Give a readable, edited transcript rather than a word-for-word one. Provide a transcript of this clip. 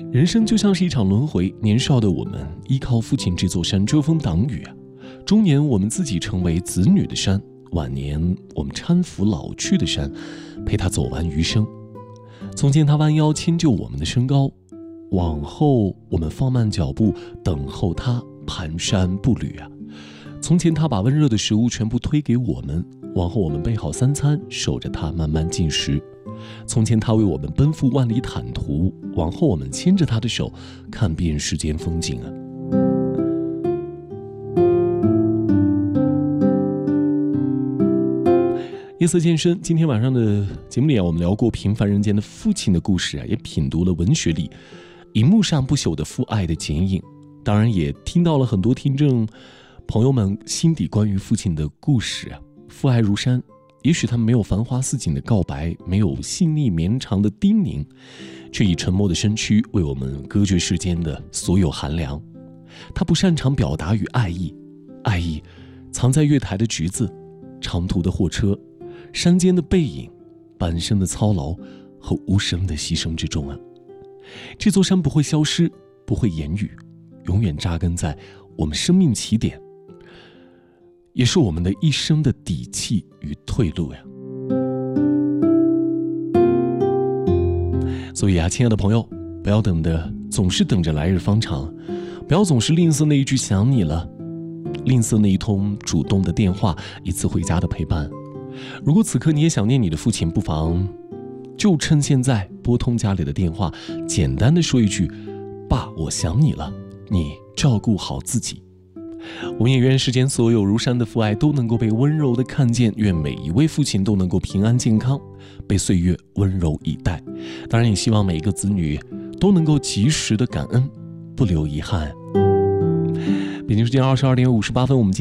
人生就像是一场轮回，年少的我们依靠父亲这座山遮风挡雨，中年我们自己成为子女的山，晚年我们搀扶老去的山，陪他走完余生。从前他弯腰迁就我们的身高，往后我们放慢脚步等候他蹒跚步履。从前他把温热的食物全部推给我们，往后我们备好三餐，守着他慢慢进食。从前他为我们奔赴万里坦途，往后我们牵着他的手，看遍世间风景。夜色渐深，今天晚上的节目里我们聊过平凡人间的父亲的故事也品读了文学里荧幕上不朽的父爱的剪影，当然也听到了很多听众朋友们心底关于父亲的故事。父爱如山，也许他们没有繁花似锦的告白，没有细腻绵长的叮咛，却以沉默的身躯为我们隔绝世间的所有寒凉。他不擅长表达与爱意，爱意藏在月台的橘子，长途的货车，山间的背影，半生的操劳和无声的牺牲之中。这座山不会消失，不会言语，永远扎根在我们生命起点，也是我们的一生的底气与退路。所以亲爱的朋友，不要总是等着来日方长，不要总是吝啬那一句想你了，吝啬那一通主动的电话，一次回家的陪伴。如果此刻你也想念你的父亲，不妨就趁现在拨通家里的电话，简单的说一句：爸，我想你了，你照顾好自己。我们也愿世间所有如山的父爱都能够被温柔的看见，愿每一位父亲都能够平安健康，被岁月温柔以待。当然也希望每一个子女都能够及时的感恩，不留遗憾。北京时间22点58分，我们